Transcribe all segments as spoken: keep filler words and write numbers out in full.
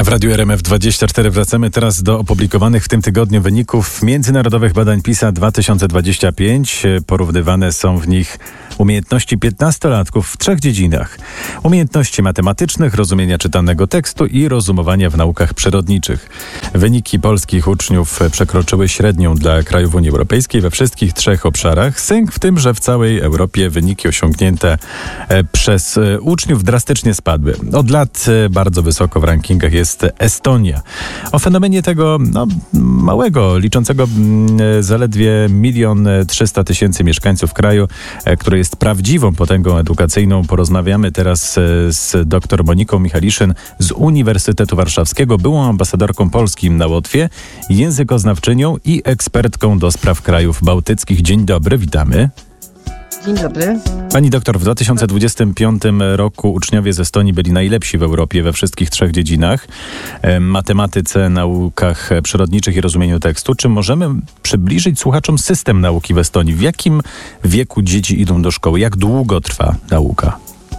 W Radiu R M F dwadzieścia cztery wracamy teraz do opublikowanych w tym tygodniu wyników międzynarodowych badań PISA dwa tysiące dwadzieścia pięć. Porównywane są w nich umiejętności piętnastolatków w trzech dziedzinach. Umiejętności matematycznych, rozumienia czytanego tekstu i rozumowania w naukach przyrodniczych. Wyniki polskich uczniów przekroczyły średnią dla krajów Unii Europejskiej we wszystkich trzech obszarach. Sęk w tym, że w całej Europie wyniki osiągnięte przez uczniów drastycznie spadły. Od lat bardzo wysoko w rankingach jest Estonia. O fenomenie tego no, małego, liczącego zaledwie milion trzysta tysięcy mieszkańców kraju, który jest prawdziwą potęgą edukacyjną, porozmawiamy teraz z dr Moniką Michaliszyn z Uniwersytetu Warszawskiego, byłą ambasadorką Polski na Łotwie, językoznawczynią i ekspertką do spraw krajów bałtyckich. Dzień dobry, witamy. Dzień dobry. Pani doktor, w dwa tysiące dwudziestym piątym roku uczniowie z Estonii byli najlepsi w Europie we wszystkich trzech dziedzinach. Matematyce, naukach przyrodniczych i rozumieniu tekstu. Czy możemy przybliżyć słuchaczom system nauki w Estonii? W jakim wieku dzieci idą do szkoły? Jak długo trwa nauka?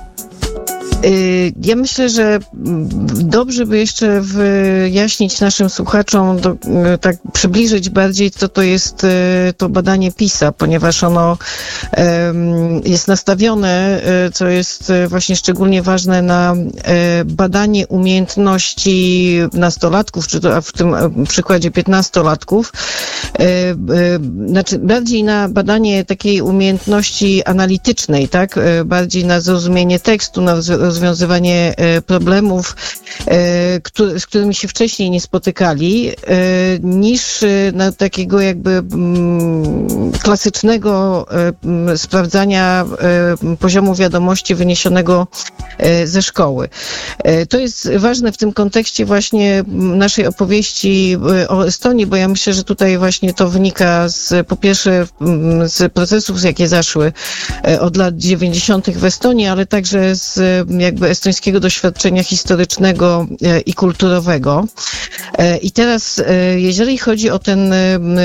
Ja myślę, że dobrze by jeszcze wyjaśnić naszym słuchaczom, do, tak przybliżyć bardziej, co to jest to badanie PISA, ponieważ ono jest nastawione, co jest właśnie szczególnie ważne, na badanie umiejętności nastolatków, czy to w tym przykładzie piętnastolatków, znaczy bardziej na badanie takiej umiejętności analitycznej, tak? Bardziej na zrozumienie tekstu, na rozwiązywanie problemów, z którymi się wcześniej nie spotykali, niż na takiego jakby klasycznego sprawdzania poziomu wiadomości wyniesionego ze szkoły. To jest ważne w tym kontekście właśnie naszej opowieści o Estonii, bo ja myślę, że tutaj właśnie to wynika z, po pierwsze z procesów, jakie zaszły od lat dziewięćdziesiątych w Estonii, ale także z jakby estońskiego doświadczenia historycznego i kulturowego. I teraz, jeżeli chodzi o ten,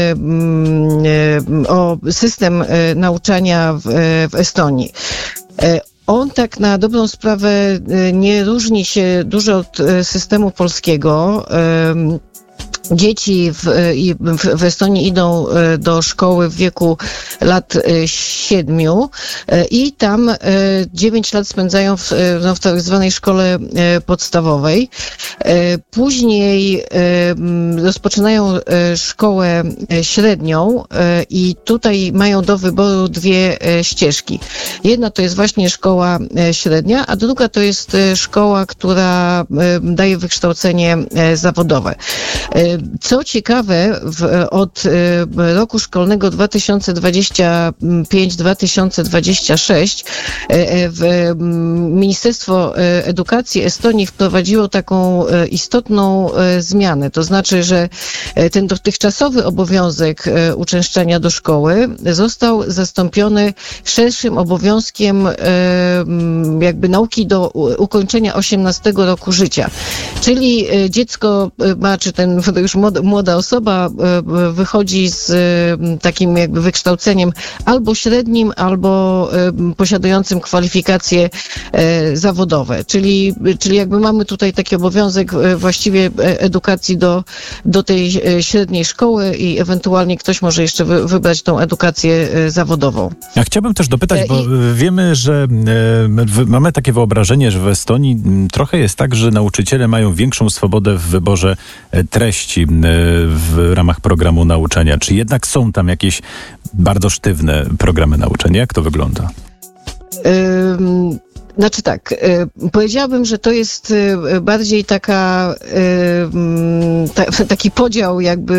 o system nauczania w, w Estonii, on tak na dobrą sprawę nie różni się dużo od systemu polskiego. Dzieci w, w Estonii idą do szkoły w wieku lat siedmiu i tam dziewięć lat spędzają w, no, w tak zwanej szkole podstawowej. Później rozpoczynają szkołę średnią i tutaj mają do wyboru dwie ścieżki. Jedna to jest właśnie szkoła średnia, a druga to jest szkoła, która daje wykształcenie zawodowe. Co ciekawe, w, od roku szkolnego dwa tysiące dwudziestego piątego do dwa tysiące dwudziestego szóstego w Ministerstwo Edukacji Estonii wprowadziło taką istotną zmianę. To znaczy, że ten dotychczasowy obowiązek uczęszczania do szkoły został zastąpiony szerszym obowiązkiem jakby nauki do ukończenia osiemnastego roku życia. Czyli dziecko ma, czy ten już młoda osoba wychodzi z takim jakby wykształceniem albo średnim, albo posiadającym kwalifikacje zawodowe. Czyli, czyli jakby mamy tutaj taki obowiązek właściwie edukacji do, do tej średniej szkoły i ewentualnie ktoś może jeszcze wy, wybrać tą edukację zawodową. Ja chciałbym też dopytać, bo I... wiemy, że e, mamy takie wyobrażenie, że w Estonii trochę jest tak, że nauczyciele mają większą swobodę w wyborze treści w ramach programu nauczania. Czy jednak są tam jakieś bardzo sztywne programy nauczania? Jak to wygląda? Ym... Znaczy tak, y, powiedziałabym, że to jest y, bardziej taka, y, ta, taki podział jakby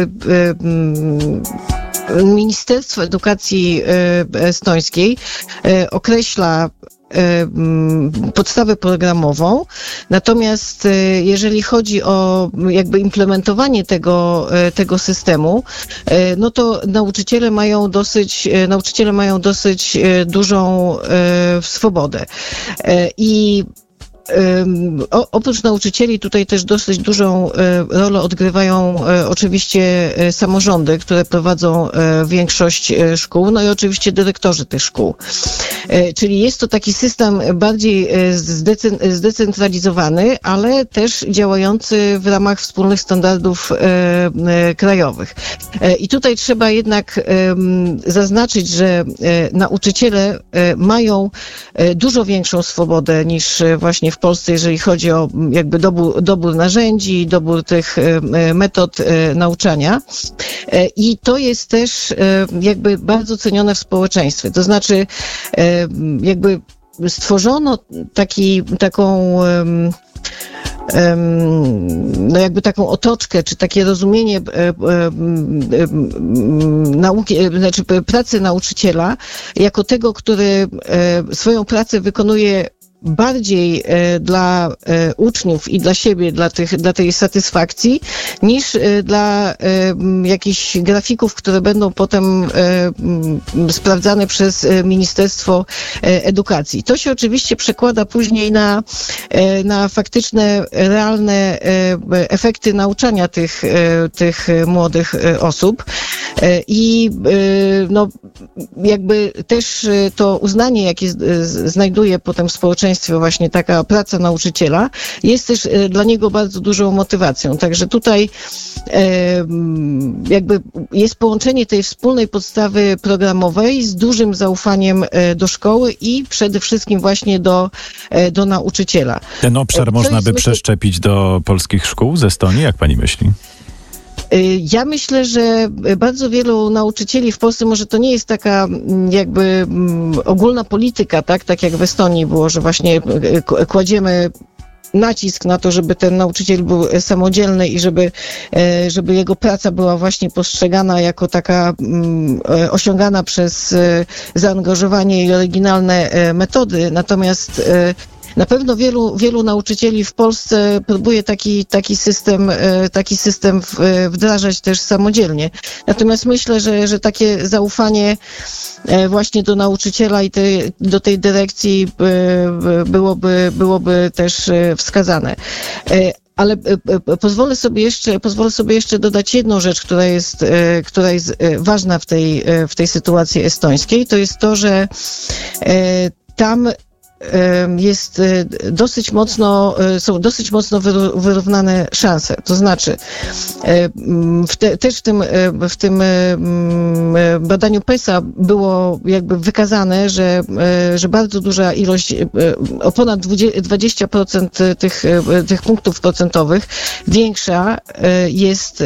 y, Ministerstwo Edukacji y, Estońskiej y, określa podstawę programową. Natomiast jeżeli chodzi o jakby implementowanie tego, tego systemu, no to nauczyciele mają dosyć, nauczyciele mają dosyć dużą swobodę. I O, oprócz nauczycieli tutaj też dosyć dużą rolę odgrywają oczywiście samorządy, które prowadzą większość szkół, no i oczywiście dyrektorzy tych szkół. Czyli jest to taki system bardziej zdecentralizowany, ale też działający w ramach wspólnych standardów krajowych. I tutaj trzeba jednak zaznaczyć, że nauczyciele mają dużo większą swobodę niż właśnie w Polsce, jeżeli chodzi o jakby dobór, dobór narzędzi, dobór tych metod nauczania. I to jest też jakby bardzo cenione w społeczeństwie. To znaczy jakby stworzono taki, taką no jakby taką otoczkę, czy takie rozumienie nauki, znaczy pracy nauczyciela jako tego, który swoją pracę wykonuje bardziej e, dla e, uczniów i dla siebie, dla, tych, dla tej satysfakcji, niż e, dla e, jakichś grafików, które będą potem e, m, sprawdzane przez Ministerstwo e, Edukacji. To się oczywiście przekłada później na, e, na faktyczne, realne e, efekty nauczania tych, e, tych młodych e, osób. E, I e, no, jakby też to uznanie, jakie z, z, znajduje potem społeczeństwo, właśnie taka praca nauczyciela, jest też dla niego bardzo dużą motywacją. Także tutaj jakby jest połączenie tej wspólnej podstawy programowej z dużym zaufaniem do szkoły i przede wszystkim właśnie do, do nauczyciela. Ten obszar można by myślę... przeszczepić do polskich szkół z Estonii, jak pani myśli? Ja myślę, że bardzo wielu nauczycieli w Polsce, może to nie jest taka jakby ogólna polityka, tak, tak jak w Estonii było, że właśnie kładziemy nacisk na to, żeby ten nauczyciel był samodzielny i żeby, żeby jego praca była właśnie postrzegana jako taka osiągana przez zaangażowanie i oryginalne metody. Natomiast na pewno wielu, wielu nauczycieli w Polsce próbuje taki, taki system, taki system wdrażać też samodzielnie. Natomiast myślę, że, że takie zaufanie właśnie do nauczyciela i te, do tej dyrekcji byłoby, byłoby też wskazane. Ale pozwolę sobie jeszcze, pozwolę sobie jeszcze dodać jedną rzecz, która jest, która jest ważna w tej, w tej sytuacji estońskiej. To jest to, że tam jest dosyć mocno, są dosyć mocno wyrównane szanse. To znaczy, w te, też w tym, w tym badaniu PESA było jakby wykazane, że, że bardzo duża ilość, o ponad dwadzieścia procent tych, tych punktów procentowych większa jest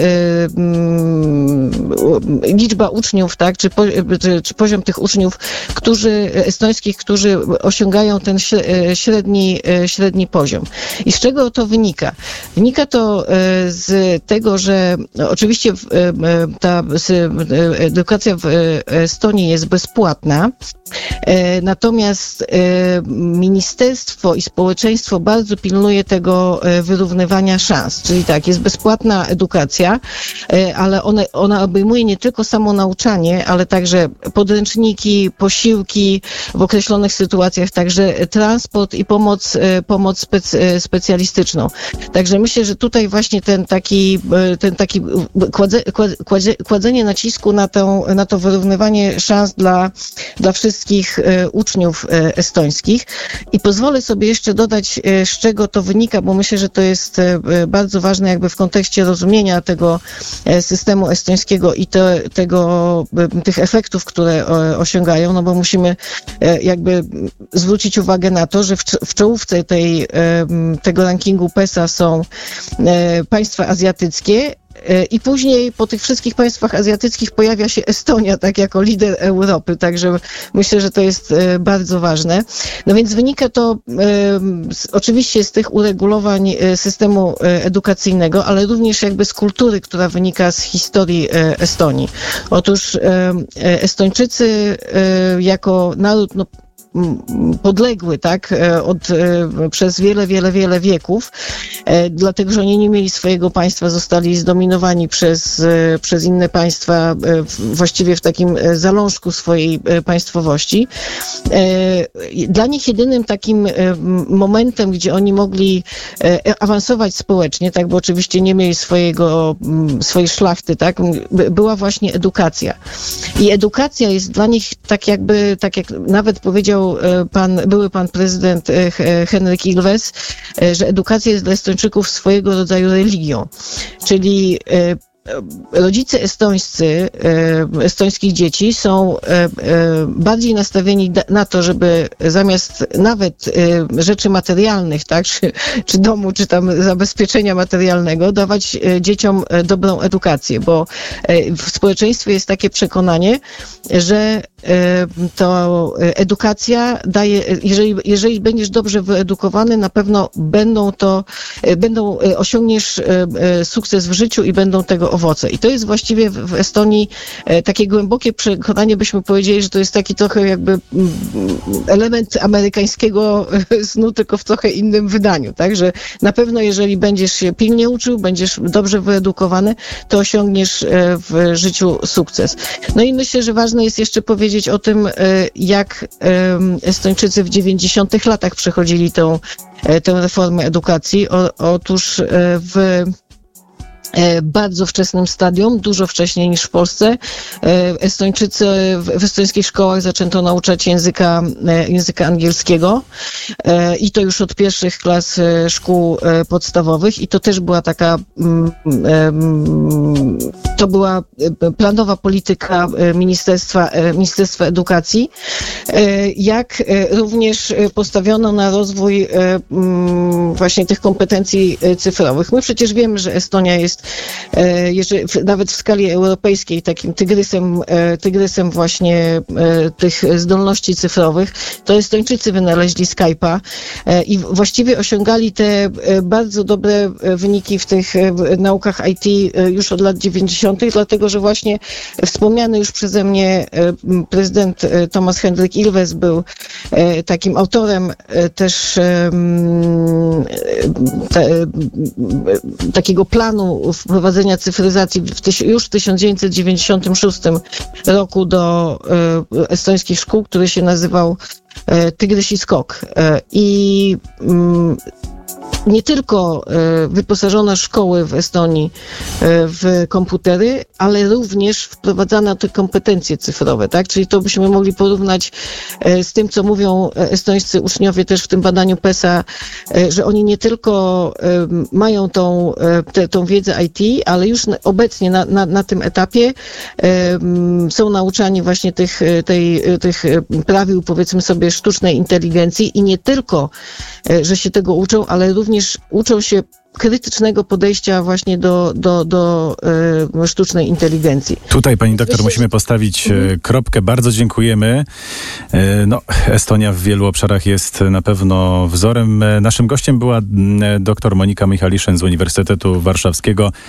liczba uczniów, tak, czy, czy, czy poziom tych uczniów, którzy, estońskich, którzy osiągają ten średni, średni poziom. I z czego to wynika? Wynika to z tego, że oczywiście ta edukacja w Estonii jest bezpłatna, natomiast ministerstwo i społeczeństwo bardzo pilnuje tego wyrównywania szans. Czyli tak, jest bezpłatna edukacja, ale ona, ona obejmuje nie tylko samo nauczanie, ale także podręczniki, posiłki w określonych sytuacjach, także transport i pomoc, pomoc spec, specjalistyczną. Także myślę, że tutaj właśnie ten taki, ten taki kładze, kładzie, kładzenie nacisku na, tą, na to wyrównywanie szans dla, dla wszystkich uczniów estońskich. I pozwolę sobie jeszcze dodać, z czego to wynika, bo myślę, że to jest bardzo ważne jakby w kontekście rozumienia tego systemu estońskiego i te, tego, tych efektów, które osiągają, no bo musimy jakby zwrócić uwagę na to, że w, w czołówce tej, tego rankingu PESA są państwa azjatyckie i później po tych wszystkich państwach azjatyckich pojawia się Estonia, tak jako lider Europy, także myślę, że to jest bardzo ważne. No więc wynika to z, oczywiście z tych uregulowań systemu edukacyjnego, ale również jakby z kultury, która wynika z historii Estonii. Otóż Estończycy jako naród, no, podległy, tak, od, przez wiele, wiele, wiele wieków, dlatego że oni nie mieli swojego państwa, zostali zdominowani przez, przez inne państwa, właściwie w takim zalążku swojej państwowości. Dla nich jedynym takim momentem, gdzie oni mogli awansować społecznie, tak, bo oczywiście nie mieli swojego, swojej szlachty, tak, była właśnie edukacja. I edukacja jest dla nich tak jakby, tak jak nawet powiedział pan, były pan prezydent Henryk Ilves, że edukacja jest dla Estończyków swojego rodzaju religią. Czyli rodzice estońscy, estońskich dzieci są bardziej nastawieni na to, żeby zamiast nawet rzeczy materialnych, tak, czy, czy domu, czy tam zabezpieczenia materialnego, dawać dzieciom dobrą edukację, bo w społeczeństwie jest takie przekonanie, że to edukacja daje, jeżeli, jeżeli będziesz dobrze wyedukowany, na pewno będą to, będą, osiągniesz sukces w życiu i będą tego owoce. I to jest właściwie w Estonii takie głębokie przekonanie, byśmy powiedzieli, że to jest taki trochę jakby element amerykańskiego snu, tylko w trochę innym wydaniu, tak, że na pewno jeżeli będziesz się pilnie uczył, będziesz dobrze wyedukowany, to osiągniesz w życiu sukces. No i myślę, że ważne jest jeszcze powiedzieć o tym, jak Estończycy w dziewięćdziesiątych latach przechodzili tą, tę reformę edukacji. O, otóż w bardzo wczesnym stadium, dużo wcześniej niż w Polsce. Estończycy, w estońskich szkołach zaczęto nauczać języka, języka angielskiego i to już od pierwszych klas szkół podstawowych i to też była taka, to była planowa polityka Ministerstwa, Ministerstwa Edukacji, jak również postawiono na rozwój właśnie tych kompetencji cyfrowych. My przecież wiemy, że Estonia jest Jeżeli, nawet w skali europejskiej takim tygrysem, tygrysem właśnie tych zdolności cyfrowych, to Estończycy wynaleźli Skype'a i właściwie osiągali te bardzo dobre wyniki w tych naukach I T już od lat dziewięćdziesiątych, dlatego że właśnie wspomniany już przeze mnie prezydent Thomas Hendrik Ilves był takim autorem też te, takiego planu wprowadzenia cyfryzacji w tyś, już w tysiąc dziewięćset dziewięćdziesiątym szóstym roku do e, estońskich szkół, który się nazywał e, Tygrysi Skok. E, I mm, nie tylko wyposażono szkoły w Estonii w komputery, ale również wprowadzano te kompetencje cyfrowe, tak? Czyli to byśmy mogli porównać z tym, co mówią estońscy uczniowie też w tym badaniu P E S A, że oni nie tylko mają tą, te, tą wiedzę I T, ale już obecnie na, na, na tym etapie są nauczani właśnie tych, tej, tych prawił, powiedzmy sobie, sztucznej inteligencji i nie tylko, że się tego uczą, ale również uczą się krytycznego podejścia właśnie do, do, do e, sztucznej inteligencji. Tutaj, pani doktor, Myślę, musimy postawić mhm. kropkę. Bardzo dziękujemy. E, no, Estonia w wielu obszarach jest na pewno wzorem. Naszym gościem była doktor Monika Michaliszyn z Uniwersytetu Warszawskiego.